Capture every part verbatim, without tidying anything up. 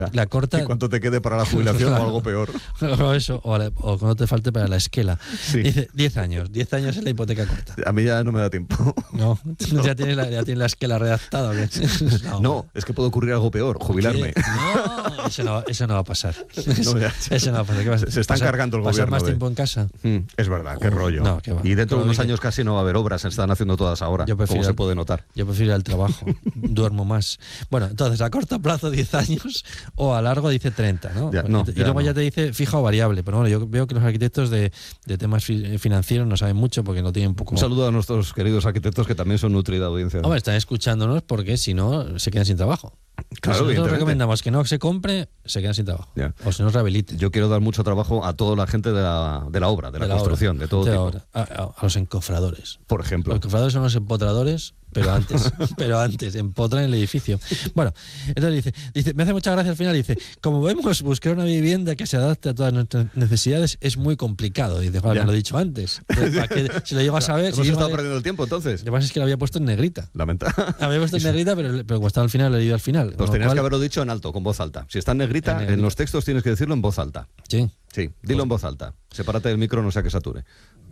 La corta... Y cuánto te quede para la jubilación claro. o algo peor. O eso, o, la, o cuando te falte para la esquela. Sí. Dice, diez años. diez años es la hipoteca corta. A mí ya no me da tiempo. No, no. Ya tienes la, ya tienes la esquela redactada. No, no, es que puede ocurrir algo peor, jubilarme. No, eso no, eso no va a pasar. No, ya, eso no va a pasar. ¿Qué vas, se están pasar, cargando el pasar gobierno. más de... tiempo en casa. Mm, es verdad, qué uh, rollo. No, qué va. Y dentro de unos dice... años casi no va a haber obras, se están haciendo todas ahora, yo como se puede notar. Yo prefiero ir al trabajo, duermo más. Bueno, entonces a corto plazo diez años o a largo dice treinta, ¿no? Ya, no y ya luego no. ya te dice fija o variable, pero bueno, yo veo que los arquitectos de, de temas fi- financieros no saben mucho porque no tienen poco... Un saludo a nuestros queridos arquitectos que también son nutrida audiencia. Hombre, están escuchándonos porque si no se quedan sin trabajo. Claro, si nosotros recomendamos que no se compre, se quedan sin trabajo. Ya. O se nos rehabilite. Yo quiero dar mucho trabajo a toda la gente de la, de la obra, de la, de la construcción, obra, de todo de tipo. Obra. A, a, a los encofradores. Por ejemplo. Los encofradores son los empotradores, pero antes, pero antes, empotran el edificio. Bueno, entonces dice, dice, me hace mucha gracia al final, dice, como vemos, buscar una vivienda que se adapte a todas nuestras necesidades es muy complicado. Dice, vale, me lo he dicho antes. Entonces, ¿para qué? Si lo llego a saber... Hemos si estado vale, perdiendo el tiempo, entonces. Lo que pasa es que lo había puesto en negrita. Lamenta. Había puesto en negrita, pero, pero como estaba al final, lo he leído al final. Pues tenías cual... que haberlo dicho en alto, con voz alta. Si está en negrita, en negrita, en los textos tienes que decirlo en voz alta. Sí. Sí, dilo pues... en voz alta. Sepárate del micro, no sea que sature.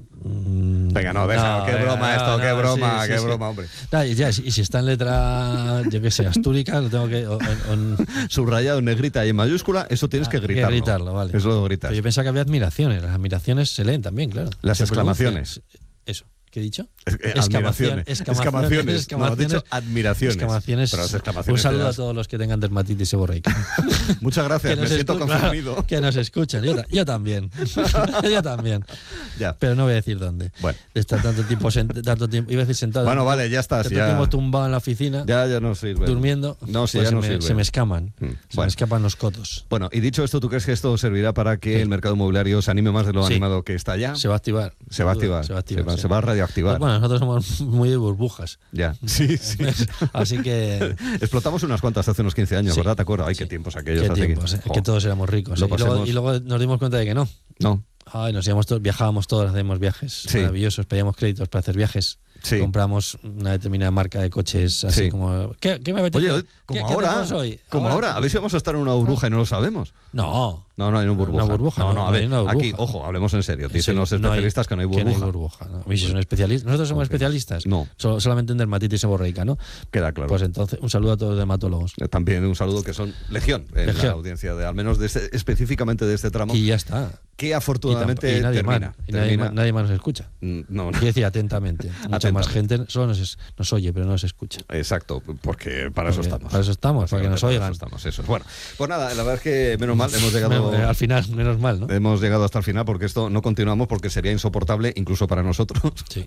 Mm, venga, no, deja, no, qué venga, broma no, esto, no, qué broma, sí, qué sí, broma, sí. hombre. No, y, ya, y si está en letra, yo qué sé, astúrica, lo tengo que... O, o, en... Subrayado en negrita y en mayúscula, eso tienes ah, que gritarlo. Que gritarlo, vale. Eso lo gritas. Pero yo pensaba que había admiraciones, las admiraciones se leen también, claro. Las exclamaciones. Eso. ¿Qué he dicho? Es, eh, Escamaciones. Escamaciones. Escamaciones. No, has dicho admiraciones. Escamaciones. Pero las exclamaciones Un saludo das... a todos los que tengan dermatitis seborreica. Muchas gracias, me siento escu- confundido. Claro, que nos escuchan. Yo, yo también. yo también. Ya. Pero no voy a decir dónde. Bueno. De estar tanto tiempo, sent- tanto tiempo, iba a decir sentado. Bueno, vale, ya estás. Tanto Ya. tiempo tumbado en la oficina. Ya, ya no sirve. Durmiendo. No, sí, pues ya no se me, sirve. Se me escaman. Hmm. Se Bueno. me escapan los cotos. Bueno, y dicho esto, ¿tú crees que esto servirá para que sí. el mercado inmobiliario se anime más de lo sí. animado que está ya? Se va a activar. Se va a activar. Se va a activar. Se va, sí. se va a radioactivar. Pues bueno, nosotros somos muy de burbujas. Ya. Sí, sí. Así que... Explotamos unas cuantas hace unos quince años, sí. ¿verdad? ¿Te acuerdas? Ay, sí. qué tiempos aquellos. Qué hace tiempos, que... eh, que todos éramos ricos. Lo ¿eh? y, luego, y luego nos dimos cuenta de que no. No. Ay, nos íbamos todos, viajábamos todos, hacíamos viajes Sí. maravillosos, pedíamos créditos para hacer viajes. Sí. Compramos una determinada marca de coches así Sí. como... ¿Qué, qué me apetece? Oye, como ¿Qué, ahora, qué hoy? como ahora, a ver si vamos a estar en una burbuja y no lo sabemos. No. No, no hay una burbuja. Una burbuja, no, no, a ver, no hay una aquí, burbuja. ojo, hablemos en serio. Dicen Sí, los especialistas que no hay burbuja. Que no hay burbuja. ¿No? ¿Y si son especialistas? Nosotros somos Okay. especialistas. No. Solo, solamente en dermatitis seborreica, ¿no? Queda claro. Pues entonces, un saludo a todos los dermatólogos. También un saludo que son legión en Legión. la audiencia, de, al menos de este, específicamente de este tramo. Y ya está. Que afortunadamente y, tamp- y nadie termina. más, y termina. nadie, más, nadie más nos escucha. No, no. Quiero decir atentamente. Mucha Atentamente. más gente solo nos, es- nos oye, pero no nos escucha. Exacto, porque para eso Porque estamos. Para eso estamos, para que nos Para oigan. eso estamos, eso es. Bueno, pues nada, la verdad es que menos mal, hemos llegado... Menos- eh, al final, menos mal, ¿no? Hemos llegado hasta el final porque esto no continuamos porque sería insoportable incluso para nosotros. Sí.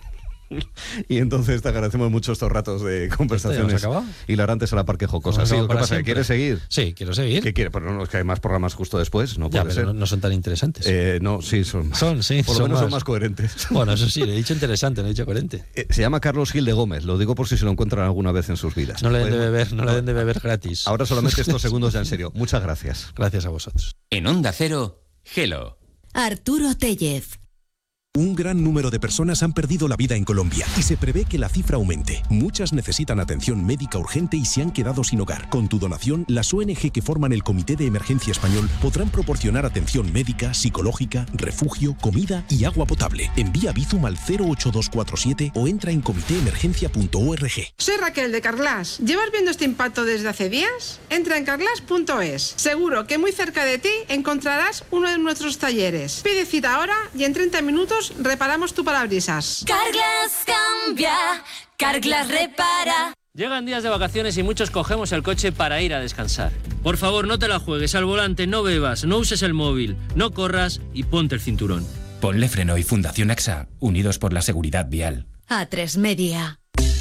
Y entonces te agradecemos mucho estos ratos de conversaciones ¿Ya hemos acabado? hilarantes a la parque jocosa. Hemos Sí, acabado ¿qué para pasa? siempre. ¿Quieres seguir? Sí, quiero seguir. ¿Qué quiere? Pero no, es que hay más programas justo después, no Ya, puede pero ser. no, no son tan interesantes. Eh, no, sí, son más. Son, sí. Por lo son menos más. son más coherentes. Bueno, eso sí, le he dicho interesante, no he dicho coherente. Eh, se llama Carlos Gil de Gómez, lo digo por si se lo encuentran alguna vez en sus vidas. No le den de Podemos- beber, no le den de beber gratis. Ahora solamente estos segundos ya en serio. Muchas gracias. Gracias a vosotros. En Onda Cero, Hello. Arturo Tellez. Un gran número de personas han perdido la vida en Colombia y se prevé que la cifra aumente. Muchas necesitan atención médica urgente y se han quedado sin hogar. Con tu donación, las O N G que forman el Comité de Emergencia Español podrán proporcionar atención médica, psicológica, refugio, comida y agua potable. Envía Bizum al cero ocho dos cuatro siete o entra en comité emergencia punto org. Soy Raquel de Carglass. ¿Llevas viendo este impacto desde hace días? Entra en carglass punto es. Seguro que muy cerca de ti encontrarás uno de nuestros talleres. Pide cita ahora y en treinta minutos reparamos tu parabrisas. Carglass cambia, Carglass repara. Llegan días de vacaciones y muchos cogemos el coche para ir a descansar. Por favor, no te la juegues al volante, no bebas, no uses el móvil, no corras y ponte el cinturón. Ponle Freno y Fundación AXA, unidos por la seguridad vial. A tres Media.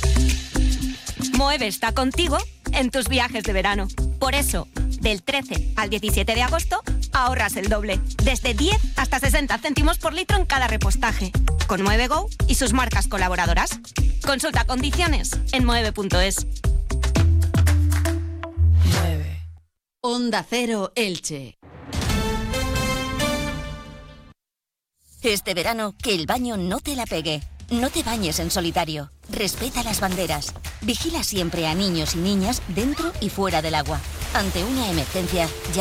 Moeve está contigo en tus viajes de verano. Por eso, del trece al diecisiete de agosto, ahorras el doble. Desde diez hasta sesenta céntimos por litro en cada repostaje. Con Moeve Go y sus marcas colaboradoras. Consulta condiciones en moeve punto es. Onda Cero Elche. Este verano, que el baño no te la pegue. No te bañes en solitario. Respeta las banderas. Vigila siempre a niños y niñas dentro y fuera del agua. Ante una emergencia,